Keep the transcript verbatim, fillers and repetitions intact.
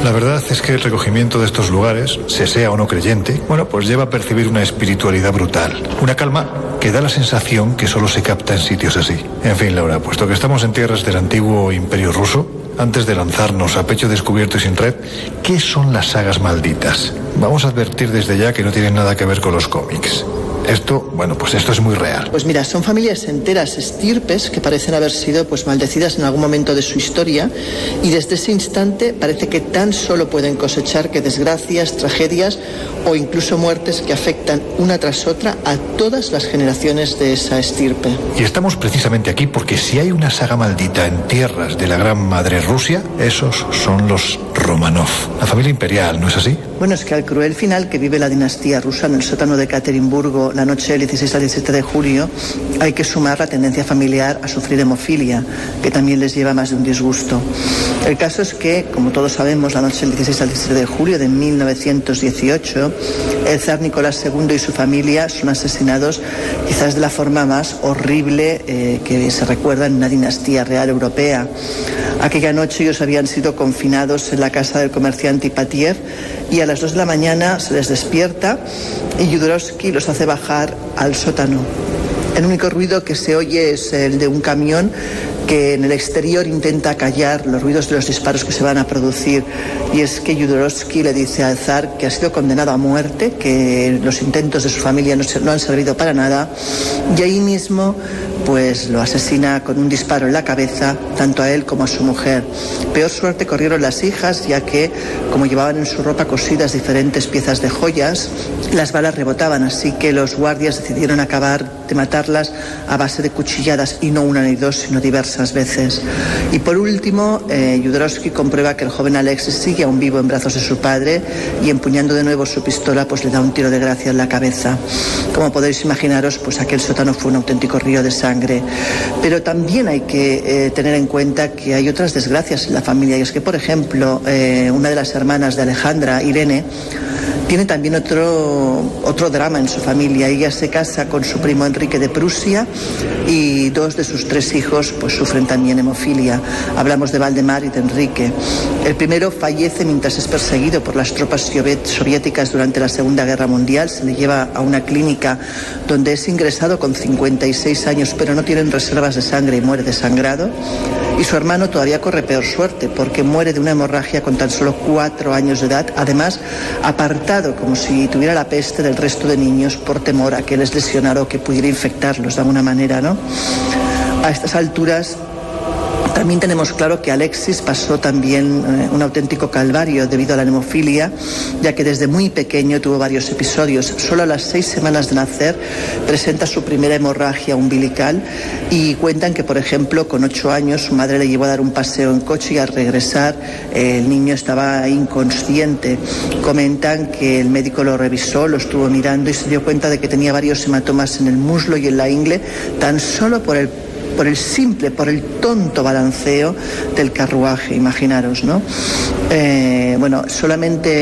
La verdad es que el recogimiento de estos lugares, se sea o no creyente, bueno, pues lleva a percibir una espiritualidad brutal. Una calma que da la sensación que solo se capta en sitios así. En fin, Laura, puesto que estamos en tierras del antiguo Imperio Ruso, antes de lanzarnos a pecho descubierto y sin red, ¿qué son las sagas malditas? Vamos a advertir desde ya que no tienen nada que ver con los cómics. Esto, bueno, pues esto es muy real. Pues mira, son familias enteras, estirpes, que parecen haber sido pues maldecidas en algún momento de su historia, y desde ese instante parece que tan solo pueden cosechar que desgracias, tragedias o incluso muertes que afectan una tras otra a todas las generaciones de esa estirpe. Y estamos precisamente aquí porque si hay una saga maldita en tierras de la gran madre Rusia, esos son los Romanov, la familia imperial, ¿no es así? Bueno, es que al cruel final que vive la dinastía rusa en el sótano de Ekaterimburgo la noche del dieciséis al diecisiete de julio, hay que sumar la tendencia familiar a sufrir hemofilia, que también les lleva más de un disgusto. El caso es que, como todos sabemos, la noche del dieciséis al diecisiete de julio de mil novecientos dieciocho, el zar Nicolás segundo y su familia son asesinados quizás de la forma más horrible eh, que se recuerda en una dinastía real europea. Aquella noche ellos habían sido confinados en la casa del comerciante Ipatiev y a las dos de la mañana se les despierta y Jodorowsky los hace bajar al sótano. El único ruido que se oye es el de un camión que en el exterior intenta callar los ruidos de los disparos que se van a producir, y es que Jodorowsky le dice al zar que ha sido condenado a muerte, que los intentos de su familia no, se, no han servido para nada, y ahí mismo pues lo asesina con un disparo en la cabeza, tanto a él como a su mujer. Peor suerte corrieron las hijas, ya que como llevaban en su ropa cosidas diferentes piezas de joyas, las balas rebotaban, así que los guardias decidieron acabar de matarlas a base de cuchilladas, y no una ni dos, sino diversas veces. Y por último, eh, Jodorowsky comprueba que el joven Alexis sigue aún vivo en brazos de su padre, y empuñando de nuevo su pistola, pues le da un tiro de gracia en la cabeza. Como podéis imaginaros, pues aquel sótano fue un auténtico río de sangre. Pero también hay que eh, tener en cuenta que hay otras desgracias en la familia, y es que, por ejemplo, eh, una de las hermanas de Alejandra, Irene, tiene también otro, otro drama en su familia. Ella se casa con su primo Enrique de Prusia y dos de sus tres hijos pues sufren también hemofilia. Hablamos de Valdemar y de Enrique. El primero fallece mientras es perseguido por las tropas soviéticas durante la Segunda Guerra Mundial. Se le lleva a una clínica donde es ingresado con cincuenta y seis años, pero no tienen reservas de sangre y muere desangrado. Y su hermano todavía corre peor suerte, porque muere de una hemorragia con tan solo cuatro años de edad, además apartado como si tuviera la peste del resto de niños por temor a que les lesionara o que pudiera infectarlos de alguna manera, ¿no? A estas alturas también tenemos claro que Alexis pasó también eh, un auténtico calvario debido a la hemofilia, ya que desde muy pequeño tuvo varios episodios. Solo a las seis semanas de nacer presenta su primera hemorragia umbilical, y cuentan que, por ejemplo, con ocho años su madre le llevó a dar un paseo en coche y al regresar eh, el niño estaba inconsciente. Comentan que el médico lo revisó, lo estuvo mirando y se dio cuenta de que tenía varios hematomas en el muslo y en la ingle, tan solo por el por el simple, por el tonto balanceo del carruaje, imaginaros, ¿no? Eh, bueno, solamente